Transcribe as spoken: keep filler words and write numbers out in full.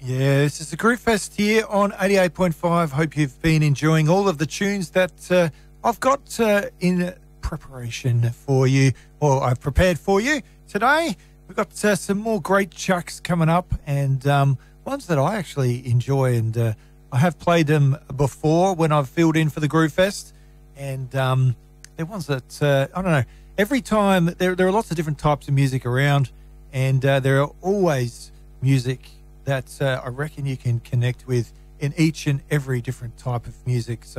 Yeah, this is the Groove Fest here on eighty-eight point five. Hope you've been enjoying all of the tunes that uh, I've got uh, in preparation for you, or I've prepared for you today. We've got uh, some more great chucks coming up, and um, ones that I actually enjoy, and uh, I have played them before when I've filled in for the Groove Fest, and um, they're ones that, uh, I don't know, every time, there, there are lots of different types of music around, and uh, there are always music that uh, I reckon you can connect with in each and every different type of music. So